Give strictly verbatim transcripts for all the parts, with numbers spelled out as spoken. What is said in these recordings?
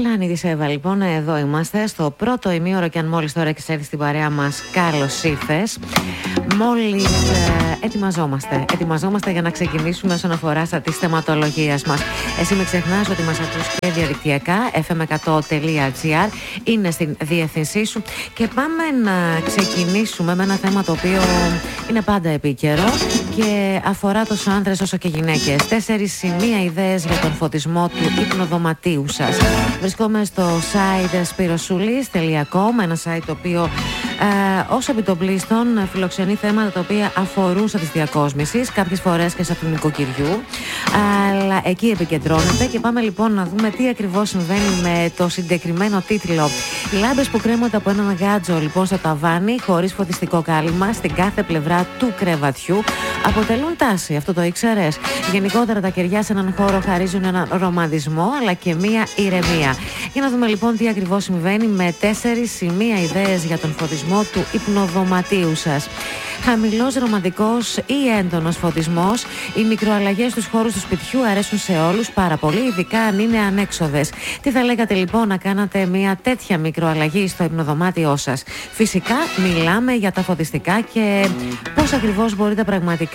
Πλάνη της Εύα, λοιπόν, εδώ είμαστε στο πρώτο ημίωρο και αν μόλις τώρα έχεις έρθει στην παρέα μας, καλώς ήρθες. Μόλις ε, ετοιμαζόμαστε, ετοιμαζόμαστε για να ξεκινήσουμε όσον αφορά στα της θεματολογίας μας. Εσύ μην ξεχνάς ότι μας ακούς και διαδικτυακά, εφ εμ εκατό τελεία τζι άρ, είναι στην διεύθυνσή σου και πάμε να ξεκινήσουμε με ένα θέμα το οποίο είναι πάντα επίκαιρο και αφορά τόσο άνδρες όσο και γυναίκες. Τέσσερις σημεία ιδέες για τον φωτισμό του υπνοδωματίου σας. Βρισκόμαι στο site σπυροσούλης τελεία κομ, ένα site το οποίο ε, ως επιτοπλίστων φιλοξενεί θέματα τα οποία αφορούν στα της διακόσμησης, κάποιες φορές και στα του νοικοκυριού, αλλά εκεί επικεντρώνεται και πάμε λοιπόν να δούμε τι ακριβώς συμβαίνει με το συγκεκριμένο τίτλο. Οι λάμπες που κρέμονται από έναν γάτζο λοιπόν στο ταβάνι, χωρίς φωτιστικό κάλυμα, στην κάθε πλευρά του κρεβατιού, αποτελούν τάση. Αυτό το ήξερες? Γενικότερα τα κεριά σε έναν χώρο χαρίζουν έναν ρομαντισμό αλλά και μία ηρεμία. Για να δούμε λοιπόν τι ακριβώς συμβαίνει με τέσσερις σημεία ιδέες για τον φωτισμό του υπνοδωματίου σας. Χαμηλός ρομαντικός ή έντονος φωτισμός. Οι μικροαλλαγές στους χώρους του σπιτιού αρέσουν σε όλους πάρα πολύ, ειδικά αν είναι ανέξοδες. Τι θα λέγατε λοιπόν να κάνατε μια τέτοια μικροαλλαγή στο υπνοδωμάτιό σας? Φυσικά μιλάμε για τα φωτιστικά και πώς ακριβώς μπορείτε πραγματικά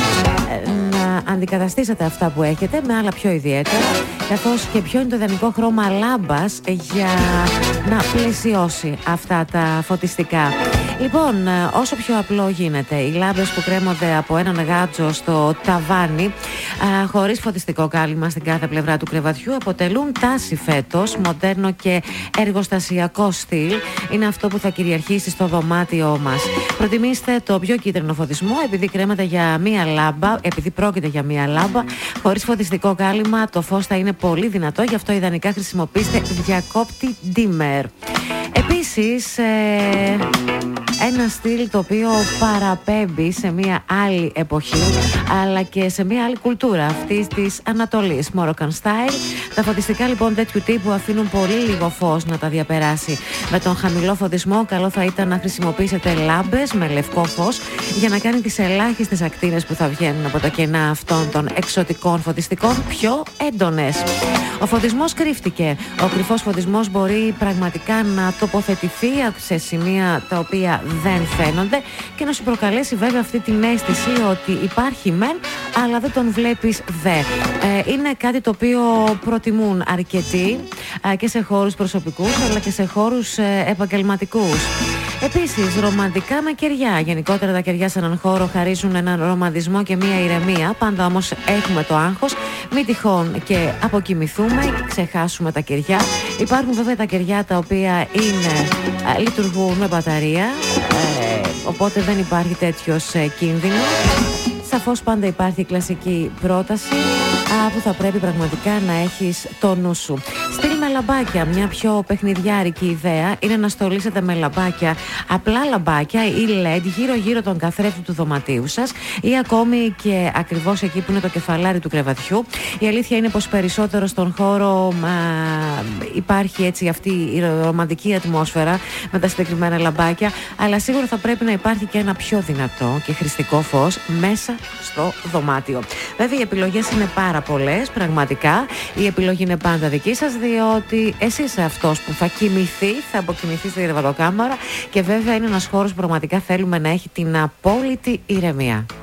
να αντικαταστήσετε αυτά που έχετε με άλλα πιο ιδιαίτερα, καθώς και ποιο είναι το ιδανικό χρώμα λάμπας για να πλαισιώσει αυτά τα φωτιστικά. Λοιπόν, όσο πιο απλό γίνεται, οι λάμπες που κρέμονται από έναν γάτζο στο ταβάνι, α, χωρίς φωτιστικό κάλυμα στην κάθε πλευρά του κρεβατιού, αποτελούν τάση φέτος, μοντέρνο και εργοστασιακό στυλ. Είναι αυτό που θα κυριαρχήσει στο δωμάτιό μας. Προτιμήστε το πιο κίτρινο φωτισμό, επειδή κρέμεται για μία λάμπα, επειδή πρόκειται για μία λάμπα, χωρίς φωτιστικό κάλυμα, το φως θα είναι πολύ δυνατό, γι' αυτό ιδανικά χρησιμοποιήστε διακόπτη dimmer. Επίσης, ε, ένα στυλ το οποίο παραπέμπει σε μια άλλη εποχή αλλά και σε μια άλλη κουλτούρα αυτής της Ανατολής, Moroccan style. Τα φωτιστικά λοιπόν τέτοιου τύπου αφήνουν πολύ λίγο φως να τα διαπεράσει. Με τον χαμηλό φωτισμό καλό θα ήταν να χρησιμοποιήσετε λάμπες με λευκό φως για να κάνει τις ελάχιστες ακτίνες που θα βγαίνουν από τα κενά αυτών των εξωτικών φωτιστικών πιο έντονες. Ο φωτισμός κρύφτηκε. Ο κρυφός φωτισμός μπορεί πραγματικά να τοποθετηθεί σε σημεία τα οποία δεν φαίνονται και να σου προκαλέσει βέβαια αυτή την αίσθηση ότι υπάρχει μεν αλλά δεν τον βλέπεις δε. Ε, είναι κάτι το οποίο προτιμούν αρκετοί ε, και σε χώρους προσωπικούς αλλά και σε χώρους ε, επαγγελματικούς. Επίσης, ρομαντικά με κεριά. Γενικότερα τα κεριά σε έναν χώρο χαρίζουν έναν ρομαντισμό και μία ηρεμία. Πάντα όμως έχουμε το άγχος, μη τυχόν και αποκοιμηθούμε και ξεχάσουμε τα κεριά. Υπάρχουν βέβαια τα κεριά τα οποία είναι, α, λειτουργούν με μπαταρία, ε, οπότε δεν υπάρχει τέτοιος ε, κίνδυνο. Σαφώς πάντα υπάρχει η κλασική πρόταση α, που θα πρέπει πραγματικά να έχεις το νου σου. Στυλ με λαμπάκια, μια πιο παιχνιδιάρικη ιδέα είναι να στολίσετε με λαμπάκια, απλά λαμπάκια ή ελ ι ντι γύρω γύρω τον καθρέφτη του δωματίου σας ή ακόμη και ακριβώς εκεί που είναι το κεφαλάρι του κρεβατιού. Η αλήθεια είναι πως περισσότερο στον χώρο α, υπάρχει έτσι αυτή η ρομαντική ατμόσφαιρα με τα συγκεκριμένα λαμπάκια, αλλά σίγουρα θα πρέπει να υπάρχει και ένα πιο δυνατό και χρηστικό φως μέσα στο δωμάτιο. Βέβαια οι επιλογές είναι πάρα πολλές, πραγματικά η επιλογή είναι πάντα δική σας, διότι εσείς είσαι αυτός που θα κοιμηθεί, θα αποκοιμηθεί στη γραβατοκάμαρα και βέβαια είναι ένας χώρος που πραγματικά θέλουμε να έχει την απόλυτη ηρεμία.